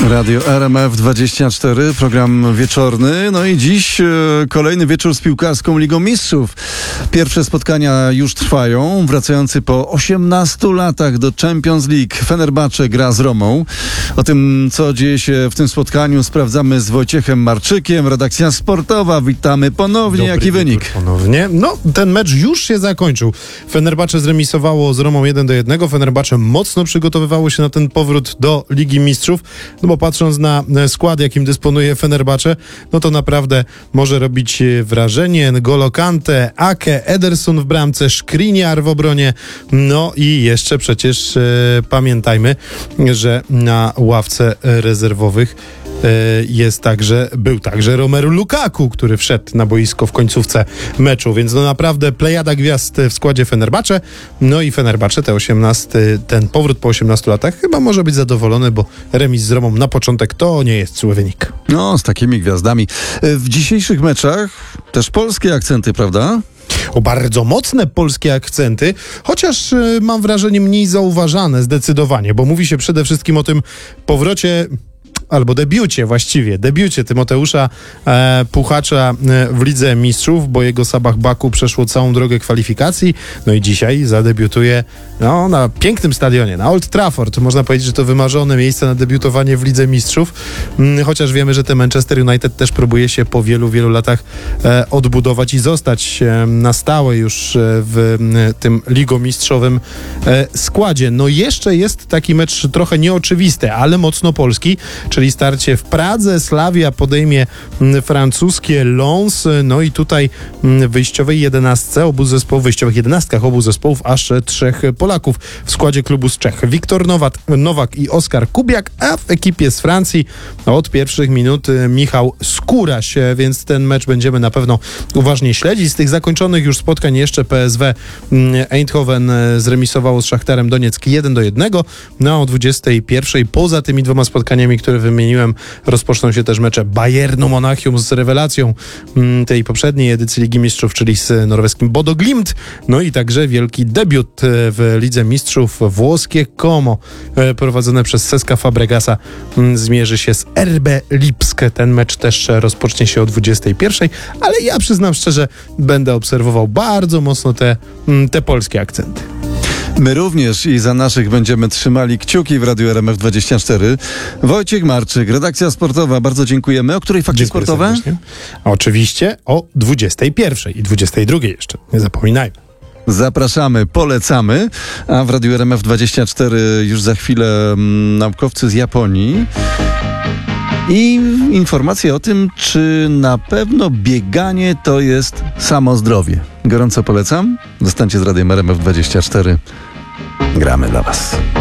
Radio RMF24, program wieczorny. No i dziś kolejny wieczór z piłkarską Ligą Mistrzów. Pierwsze spotkania już trwają. Wracający po 18 latach do Champions League Fenerbahce gra z Romą. O tym, co dzieje się w tym spotkaniu, sprawdzamy z Wojciechem Marczykiem. Redakcja sportowa. Witamy ponownie. Dobry Jaki wynik? Ponownie. No, ten mecz już się zakończył. Fenerbahce zremisowało z Romą 1-1. Fenerbahce mocno przygotowywało się na ten powrót do Ligi Mistrzów. No bo patrząc na skład, jakim dysponuje Fenerbahce, no to naprawdę może robić wrażenie. N'Golo Kante, Ake, Ederson w bramce, Skriniar w obronie. No i jeszcze przecież pamiętajmy, że na ławce rezerwowych był także Romelu Lukaku, który wszedł na boisko w końcówce meczu, więc no naprawdę plejada gwiazd w składzie Fenerbahce. No i Fenerbahce ten powrót po 18 latach chyba może być zadowolony, bo remis z Romą na początek to nie jest zły wynik. No, z takimi gwiazdami. W dzisiejszych meczach też polskie akcenty, prawda? O bardzo mocne polskie akcenty, chociaż mam wrażenie mniej zauważane zdecydowanie, bo mówi się przede wszystkim o tym powrocie albo debiucie Tymoteusza Puchacza w Lidze Mistrzów, bo jego Sabah Baku przeszło całą drogę kwalifikacji, no i dzisiaj zadebiutuje na pięknym stadionie, na Old Trafford. Można powiedzieć, że to wymarzone miejsce na debiutowanie w Lidze Mistrzów, chociaż wiemy, że ten Manchester United też próbuje się po wielu latach odbudować i zostać na stałe już w tym ligomistrzowym składzie. No jeszcze jest taki mecz trochę nieoczywisty, ale mocno polski, czyli starcie w Pradze. Slavia podejmie francuskie Lens. No i tutaj w wyjściowych jedenastkach obu zespołów aż 3 Polaków w składzie klubu z Czech. Wiktor Nowak i Oskar Kubiak, a w ekipie z Francji od pierwszych minut Michał Skóraś, więc ten mecz będziemy na pewno uważnie śledzić. Z tych zakończonych już spotkań jeszcze PSW Eindhoven zremisowało z Szachtarem Donieck 1-1. No o 21:00 poza tymi dwoma spotkaniami, które wymieniłem, rozpoczną się też mecze Bayernu Monachium z rewelacją tej poprzedniej edycji Ligi Mistrzów, czyli z norweskim Bodo Glimt. No i także wielki debiut w Lidze Mistrzów. Włoskie Como prowadzone przez Ceska Fabregasa zmierzy się z RB Lipsk. Ten mecz też rozpocznie się o 21:00, ale ja przyznam szczerze, będę obserwował bardzo mocno te polskie akcenty. My również i za naszych będziemy trzymali kciuki w Radiu RMF24. Wojciech Marczyk, redakcja sportowa, bardzo dziękujemy. O której fakcie sportowe? Serdecznie. Oczywiście o 21:00 i 22:00 jeszcze, nie zapominajmy. Zapraszamy, polecamy, a w Radiu RMF24 już za chwilę naukowcy z Japonii i informacje o tym, czy na pewno bieganie to jest samo zdrowie. Gorąco polecam. Zostańcie z Radiem RMF24. Gramy dla Was.